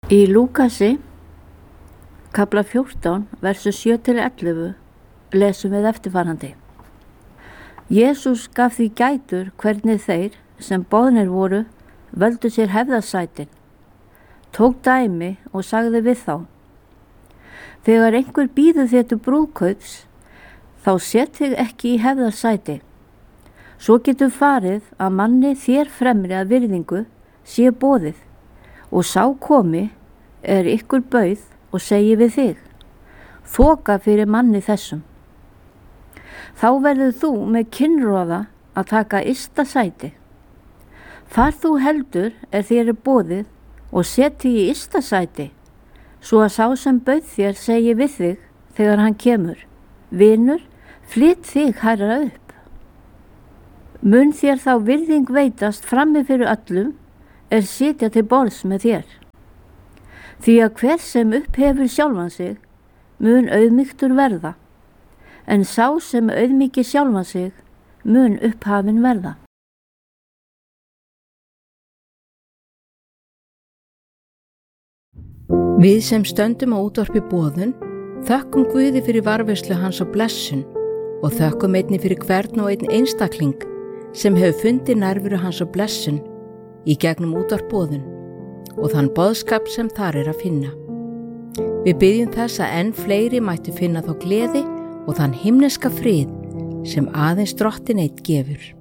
Í Lúkasi, kafla 14, versu 7-11, lesum við eftirfarandi. Jesús gaf því gætur hvernig þeir, sem boðnir voru, völdu sér hefðarsætin, tók dæmi og sagði við þá: Þegar einhver býður þér til brúðkaups, þá set þig ekki í hefðarsæti. Svo getur farið að manni þér fremri að virðingu sé boðið, og sá komi ykkur bauð og segi við þig: Þoka fyrir manni þessum. Þá verður þú með kinnroða að taka ysta sæti. Þar þú heldur þér boðið og seti í ysta sæti, svo að sá sem bauð þér segi við þig þegar hann kemur: Vinur, flyt þig hærra upp. Mun þér þá virðing veitast frammi fyrir öllum sitja til borðs með þér. Því að hver sem upphefur sjálfan sig mun auðmýktur verða, en sá sem auðmýkir sjálfan sig mun upphafinn verða. Við sem stöndum á útvarpi boðun þökkum Guði fyrir varðveislu hans og blessun og þökkum einnig fyrir hvern og einn einstakling sem hefur fundið nærveru hans og blessun í gegnum útvarp boðun og þann boðskap sem þar að finna. Við biðjum þess að enn fleiri mættu finna þá gleði og þann himneska frið sem aðeins Drottinn einn gefur.